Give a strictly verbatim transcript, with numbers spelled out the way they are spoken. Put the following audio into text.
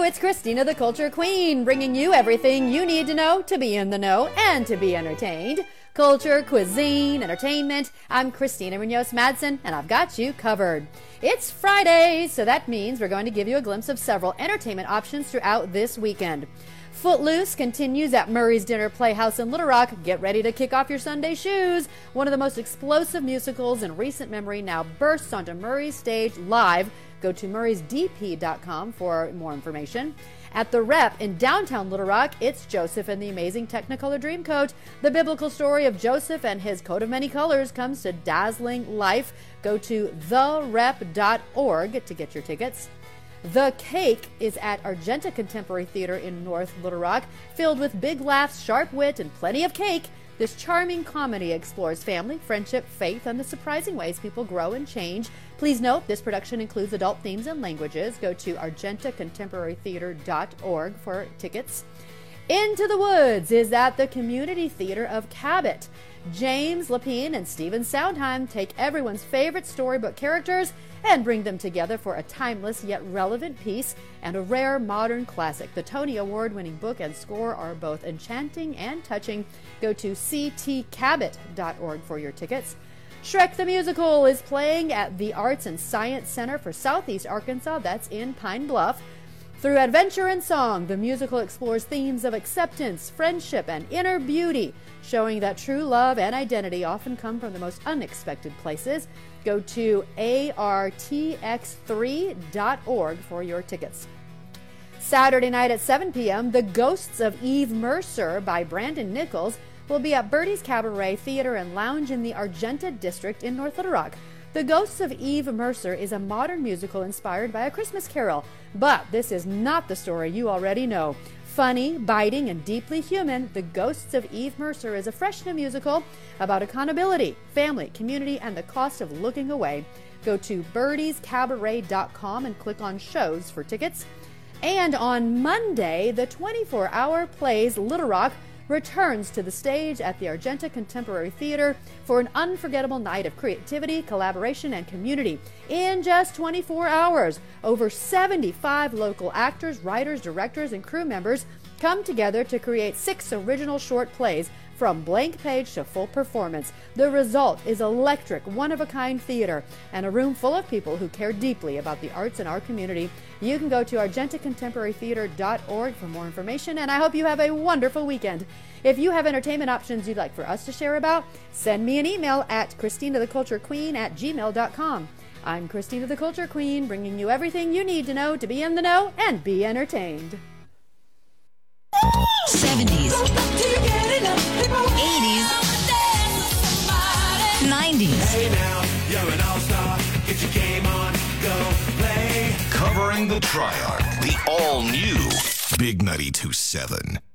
it's Christina the Culture Queen, bringing you everything you need to know to be in the know and to be entertained. Culture, cuisine, entertainment. I'm Christina Munoz-Madsen, and I've got you covered. It's Friday, so that means we're going to give you a glimpse of several entertainment options throughout this weekend. Footloose continues at Murray's Dinner Playhouse in Little Rock. Get ready to kick off your Sunday shoes. One of the most explosive musicals in recent memory now bursts onto Murray's stage live. Go to murrays d p dot com for more information. At the Rep in downtown Little Rock, it's Joseph and the Amazing Technicolor Dreamcoat. The biblical story of Joseph and his coat of many colors comes to dazzling life. Go to the rep dot org to get your tickets. The Cake is at Argenta Contemporary Theater in North Little Rock. Filled with big laughs, sharp wit, and plenty of cake, this charming comedy explores family, friendship, faith, and the surprising ways people grow and change. Please note, this production includes adult themes and languages. Go to argenta contemporary theater dot org for tickets. Into the Woods is at the Community Theater of Cabot. James Lapine and Stephen Sondheim take everyone's favorite storybook characters and bring them together for a timeless yet relevant piece and a rare modern classic. The Tony Award-winning book and score are both enchanting and touching. Go to c t cabot dot org for your tickets. Shrek the Musical is playing at the Arts and Science Center for Southeast Arkansas. That's in Pine Bluff. Through adventure and song, the musical explores themes of acceptance, friendship, and inner beauty, showing that true love and identity often come from the most unexpected places. Go to a r t x three dot org for your tickets. Saturday night at seven p.m., The Ghosts of Eve Mercer by Brandon Nichols will be at Birdie's Cabaret Theater and Lounge in the Argenta District in North Little Rock. The Ghosts of Eve Mercer is a modern musical inspired by A Christmas Carol, but this is not the story you already know. Funny, biting, and deeply human, The Ghosts of Eve Mercer is a fresh new musical about accountability, family, community, and the cost of looking away. Go to birdies cabaret dot com and click on shows for tickets. And on Monday, the twenty-four hour plays Little Rock returns to the stage at the Argenta Contemporary Theater for an unforgettable night of creativity, collaboration, and community. In just twenty-four hours, over seventy-five local actors, writers, directors, and crew members come together to create six original short plays from blank page to full performance. The result is electric, one-of-a-kind theater and a room full of people who care deeply about the arts in our community. You can go to argenta contemporary theater dot org for more information, and I hope you have a wonderful weekend. If you have entertainment options you'd like for us to share about, send me an email at christina the culture queen at gmail dot com. I'm Christina the Culture Queen, bringing you everything you need to know to be in the know and be entertained. seventies, eighties, nineties. Hey now, you're an all-star. Get your game on, go play. Covering the Triarch, the all-new Big ninety-two point seven.